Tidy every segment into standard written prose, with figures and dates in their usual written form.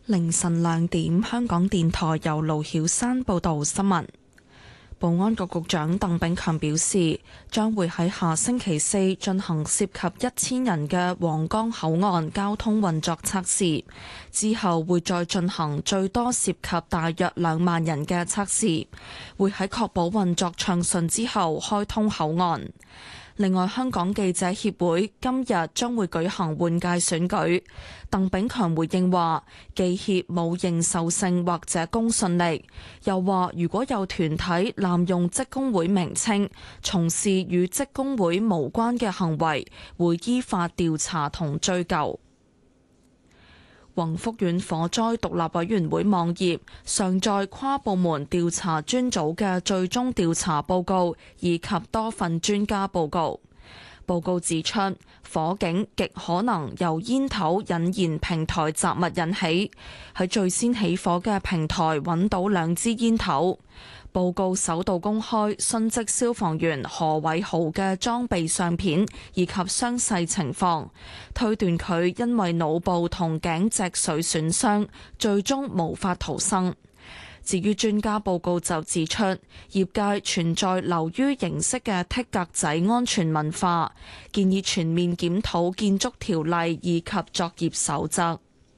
凌晨2點，香港電台由盧曉山報道新聞。保安局局長鄧炳強表示，將會喺下星期四進行涉及1000人嘅皇崗口岸交通運作測試，之後會再進行最多涉及大約2萬人嘅測試，會喺確保運作暢順之後開通口岸。另外，香港記者協會今日將會舉行換屆選舉。鄧炳強回應話，記協冇認受性或者公信力，又話如果有團體濫用職工會名稱，從事與職工會無關嘅行為，會依法調查同追究。宏福苑火災獨立委員會網頁上載跨部門調查專組嘅最終調查報告以及多份專家報告。報告指出，火警極可能由煙頭引燃平台雜物引起。喺最先起火嘅平台揾到2支煙頭。報告首度公開殉職消防員何偉豪嘅裝備相片以及傷勢情況，推斷佢因為腦部同頸脊髓損傷，最終無法逃生。至於專家報告就指出，業界存在流於形式嘅剔格仔安全文化，建議全面檢討建築條例以及作業守則。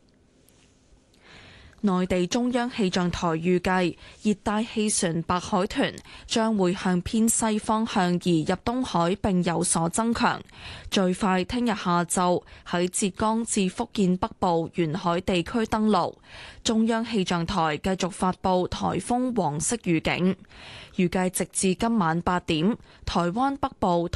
內地中央氣象台預計，熱帶氣旋白海豚將會向偏西方向移入東海並有所增強，最快聽日下晝喺浙江至福建北部沿海地區登陸。中央氣象台繼續發布颱風黃色預警，預計直至今晚8點，台灣北部